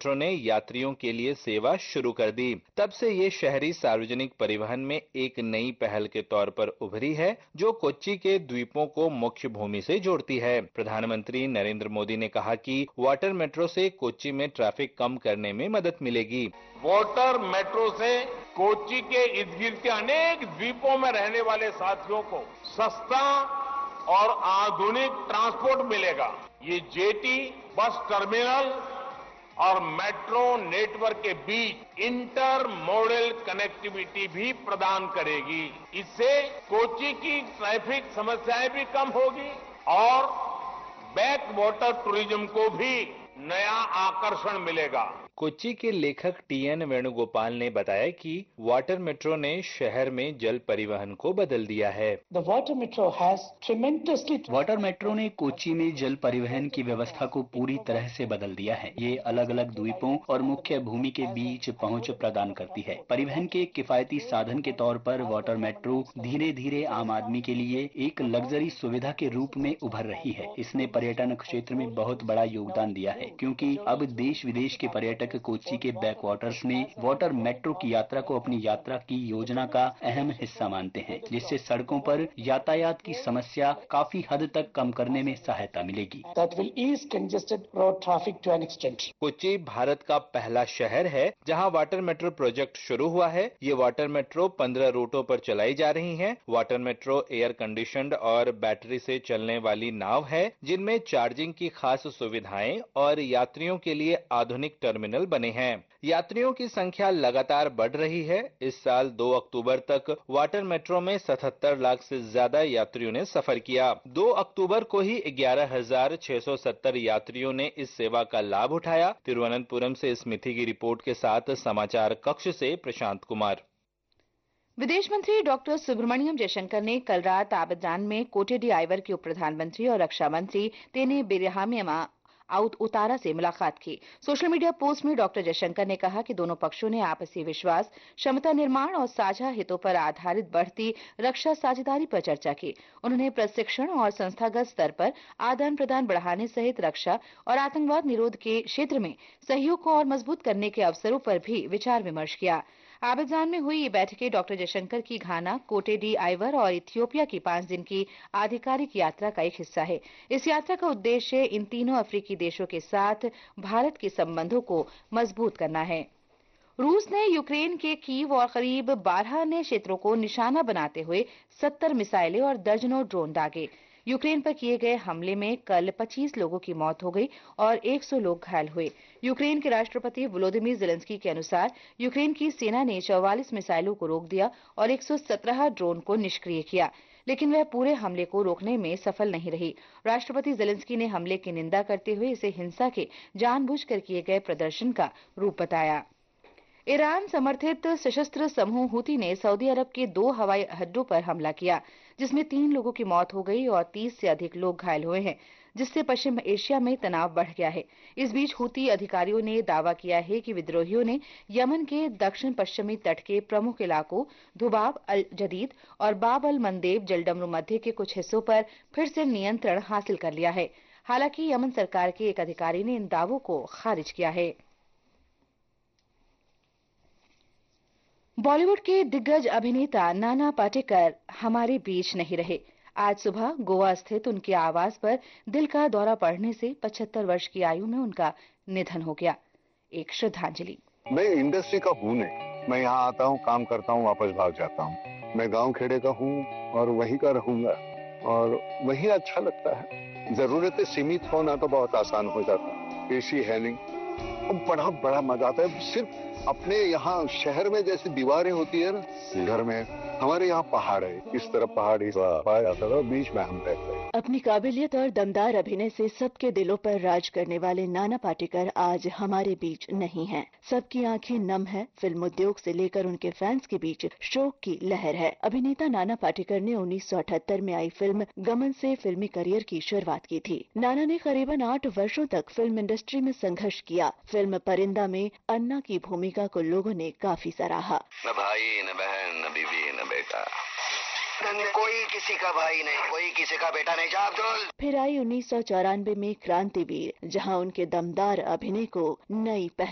Metro ने यात्रियों के लिए सेवा शुरू कर दी। तब से ये शहरी सार्वजनिक परिवहन में एक नई पहल के तौर पर उभरी है, जो कोच्चि के द्वीपों को मुख्य भूमि से जोड़ती है। प्रधानमंत्री नरेंद्र मोदी ने कहा कि वाटर मेट्रो से कोच्चि में ट्रैफिक कम करने में मदद मिलेगी। वाटर मेट्रो से कोच्चि के इर्द गिर्द के अनेक द्वीपों में रहने वाले साथियों को सस्ता और आधुनिक ट्रांसपोर्ट मिलेगा। ये जेटी, बस टर्मिनल और मेट्रो नेटवर्क के बीच इंटर मॉडल कनेक्टिविटी भी प्रदान करेगी। इससे कोच्चि की ट्रैफिक समस्याएं भी कम होगी और बैक वाटर टूरिज्म को भी नया आकर्षण मिलेगा। कोच्चि के लेखक टीएन वेणुगोपाल ने बताया कि वाटर मेट्रो ने शहर में जल परिवहन को बदल दिया है। वाटर मेट्रो ने कोच्चि में जल परिवहन की व्यवस्था को पूरी तरह से बदल दिया है। ये अलग अलग द्वीपों और मुख्य भूमि के बीच पहुंच प्रदान करती है। परिवहन के किफायती साधन के तौर पर वाटर मेट्रो धीरे धीरे आम आदमी के लिए एक लग्जरी सुविधा के रूप में उभर रही है। इसने पर्यटन क्षेत्र में बहुत बड़ा योगदान दिया है, क्योंकि अब देश विदेश के पर्यटक कोच्चि के बैकवाटर्स में वाटर मेट्रो की यात्रा को अपनी यात्रा की योजना का अहम हिस्सा मानते हैं, जिससे सड़कों पर यातायात की समस्या काफी हद तक कम करने में सहायता मिलेगी। कोच्चि भारत का पहला शहर है जहां वाटर मेट्रो प्रोजेक्ट शुरू हुआ है। ये वाटर मेट्रो 15 रूटों पर चलाई जा रही है। वाटर मेट्रो एयर कंडीशनड और बैटरी से चलने वाली नाव है, जिनमें चार्जिंग की खास सुविधाएं और यात्रियों के लिए आधुनिक टर्मिनल बने हैं। यात्रियों की संख्या लगातार बढ़ रही है। इस साल 2 अक्टूबर तक वाटर मेट्रो में 77 लाख से ज्यादा यात्रियों ने सफर किया। 2 अक्टूबर को ही 11,670 यात्रियों ने इस सेवा का लाभ उठाया। तिरुवनंतपुरम से स्मिति की रिपोर्ट के साथ समाचार कक्ष से प्रशांत कुमार। विदेश मंत्री डॉक्टर सुब्रमण्यम जयशंकर ने कल रात आबेदान में कोटे डी आइवर के उप प्रधानमंत्री और रक्षा मंत्री तेने बेरिहामिया उतारा से मुलाकात की। सोशल मीडिया पोस्ट में डॉक्टर जयशंकर ने कहा कि दोनों पक्षों ने आपसी विश्वास, क्षमता निर्माण और साझा हितों पर आधारित बढ़ती रक्षा साझेदारी पर चर्चा की। उन्होंने प्रशिक्षण और संस्थागत स्तर पर आदान प्रदान बढ़ाने सहित रक्षा और आतंकवाद निरोध के क्षेत्र में सहयोग को और मजबूत करने के अवसरों पर भी विचार विमर्श किया। आबेदान में हुई ये बैठकें डॉक्टर जयशंकर की घाना, कोटे डी आइवर और इथियोपिया की 5 दिन की आधिकारिक यात्रा का एक हिस्सा है। इस यात्रा का उद्देश्य इन तीनों अफ्रीकी देशों के साथ भारत के संबंधों को मजबूत करना है। रूस ने यूक्रेन के कीव और करीब 12 अन्य क्षेत्रों को निशाना बनाते हुए 70 मिसाइलें और दर्जनों ड्रोन दागे। यूक्रेन पर किए गए हमले में कल 25 लोगों की मौत हो गई और 100 लोग घायल हुए। यूक्रेन के राष्ट्रपति वोलोदिमीर ज़ेलेंस्की के अनुसार यूक्रेन की सेना ने 44 मिसाइलों को रोक दिया और 117 ड्रोन को निष्क्रिय किया, लेकिन वह पूरे हमले को रोकने में सफल नहीं रही। राष्ट्रपति ज़ेलेंस्की ने हमले की निंदा करते हुए इसे हिंसा के जानबूझकर किए गए प्रदर्शन का रूप बताया। ईरान समर्थित सशस्त्र समूह हूती ने सऊदी अरब के 2 हवाई अड्डों पर हमला किया, जिसमें 3 लोगों की मौत हो गई और 30 से अधिक लोग घायल हुए हैं, जिससे पश्चिम एशिया में तनाव बढ़ गया है। इस बीच हूती अधिकारियों ने दावा किया है कि विद्रोहियों ने यमन के दक्षिण पश्चिमी तट के प्रमुख इलाकों दुबाब अल जदीद और बाब अल मंदेब जलडमरू मध्य के कुछ हिस्सों पर फिर से नियंत्रण हासिल कर लिया है। हालांकि यमन सरकार के एक अधिकारी ने इन दावों को खारिज किया है। बॉलीवुड के दिग्गज अभिनेता नाना पाटेकर हमारे बीच नहीं रहे। आज सुबह गोवा स्थित उनके आवास पर दिल का दौरा पड़ने से 75 वर्ष की आयु में उनका निधन हो गया। एक श्रद्धांजलि। मैं इंडस्ट्री का हूँ नहीं, मैं यहाँ आता हूँ, काम करता हूँ, वापस भाग जाता हूँ। मैं गांव खेड़े का हूँ और वहीं का रहूंगा और वही अच्छा लगता है। जरूरतें सीमित होना तो बहुत आसान हो जाता है। एसी है नहीं, बड़ा बड़ा मजा आता है। सिर्फ अपने यहाँ शहर में जैसी दीवारें होती है ना, घर में हमारे यहाँ पहाड़ है, इस तरफ पहाड़ी पाया जाता है, बीच में हम रहते हैं। अपनी काबिलियत और दमदार अभिनय से सबके दिलों पर राज करने वाले नाना पाटेकर आज हमारे बीच नहीं हैं। सबकी आंखें नम है। फिल्म उद्योग से लेकर उनके फैंस के बीच शोक की लहर है। अभिनेता नाना पाटेकर ने 1978 में आई फिल्म गमन से फिल्मी करियर की शुरुआत की थी। नाना ने करीबन 8 वर्षों तक फिल्म इंडस्ट्री में संघर्ष किया। फिल्म परिंदा में अन्ना की भूमिका को लोगों ने काफी सराहा। न भाई, न बहन, न बीवी, न बेटा, कोई किसी का भाई नहीं, कोई किसी का बेटा नहीं। जा अब्दुल। फिर आई 1994 में क्रांतिवीर, जहां उनके दमदार अभिनय को नई